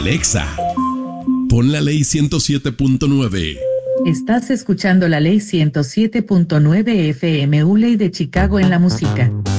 Alexa, pon la ley 107.9. Estás escuchando la ley 107.9 FM, ley de Chicago en la música.